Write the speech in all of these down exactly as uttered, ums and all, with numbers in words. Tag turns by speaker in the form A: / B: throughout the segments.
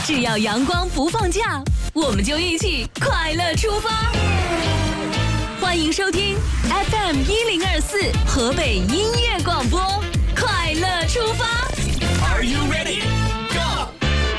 A: 只要阳光不放假，我们就一起快乐出发。欢迎收听 F M 一零二四河北音乐广播，快乐出发。
B: Are you ready? Go!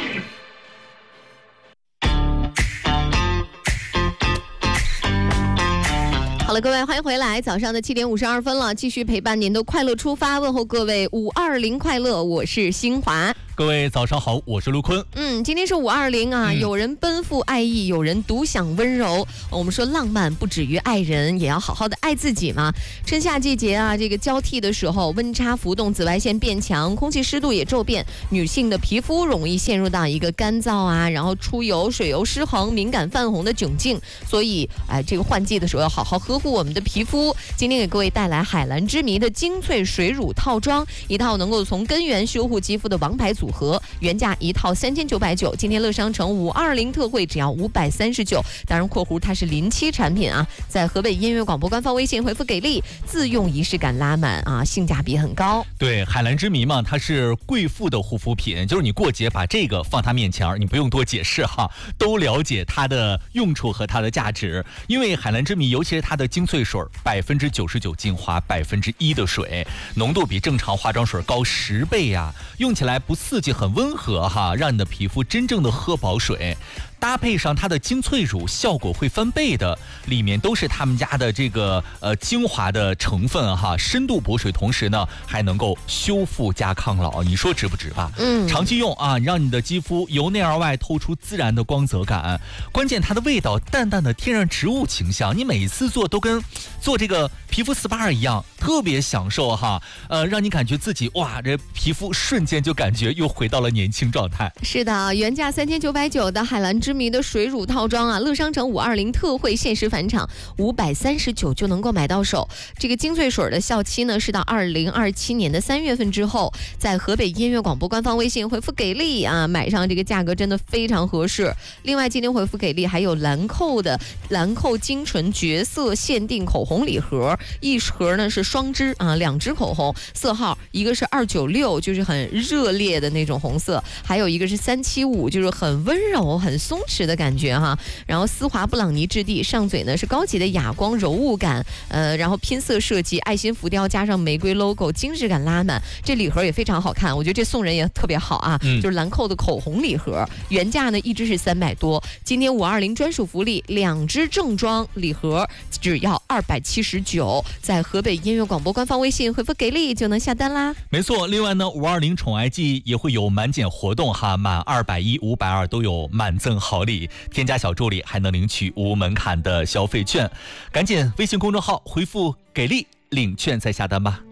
C: 好了，各位，欢迎回来。早上的七点五十二分了，继续陪伴您的快乐出发，问候各位五二零快乐，我是新华。
B: 各位早上好，我是陆坤。
C: 嗯，今天是五二零啊、嗯，有人奔赴爱意，有人独享温柔。我们说浪漫不止于爱人，也要好好的爱自己嘛。春夏季节啊，这个交替的时候，温差浮动，紫外线变强，空气湿度也骤变，女性的皮肤容易陷入到一个干燥啊，然后出油、水油失衡、敏感泛红的窘境。所以，哎、呃，这个换季的时候要好好呵护我们的皮肤。今天给各位带来海蓝之谜的精粹水乳套装，一套能够从根源修护肌肤的王牌组合，原价一套三千九百九，今天乐商城五二零特惠只要五百三十九。当然括弧它是临期产品啊，在河北音乐广播官方微信回复给力，自用仪式感拉满啊，性价比很高。
B: 对，海蓝之谜嘛，它是贵妇的护肤品，就是你过节把这个放它面前，你不用多解释哈，都了解它的用处和它的价值。因为海蓝之谜，尤其是它的精粹水，百分之九十九精华，百分之一的水，浓度比正常化妆水高十倍呀、啊，用起来不刺激，很温和哈，让你的皮肤真正的喝饱水。搭配上它的精粹乳，效果会翻倍的。里面都是他们家的这个呃精华的成分哈，深度补水，同时呢还能够修复加抗老。你说值不值吧？嗯，长期用啊，让你的肌肤由内而外透出自然的光泽感。关键它的味道淡淡的天然植物清香，你每一次做都跟做这个皮肤 S P A 一样，特别享受哈。呃，让你感觉自己哇，这皮肤瞬间就感觉又回到了年轻状态。
C: 是的，原价三千九百九的海蓝之谜的水乳套装啊，乐商城五二零特惠限时返场，五百三十九就能够买到手。这个精粹水的效期呢是到二零二七年的三月份之后，在河北音乐广播官方微信回复给力啊，买上这个价格真的非常合适。另外今天回复给力还有兰蔻的兰蔻精纯绝色限定口红礼盒，一盒呢是双支啊，两支口红，色号一个是二九六，就是很热烈的那种红色，还有一个是三七五，就是很温柔很松弛的感觉哈。然后丝滑布朗尼质地，上嘴呢是高级的哑光柔雾感，呃，然后拼色设计，爱心浮雕加上玫瑰 logo， 精致感拉满。这礼盒也非常好看，我觉得这送人也特别好啊，嗯、就是兰蔻的口红礼盒，原价呢一支是三百多，今天五二零专属福利，两支正装礼盒只要二百七十九，在河北音乐广播官方微信回复给力就能下单啦。
B: 没错，另外呢，五二零宠爱季也会有满减活动哈，满二百一、五百二都有满赠好礼，添加小助理还能领取无门槛的消费券，赶紧微信公众号回复给力领券再下单吧。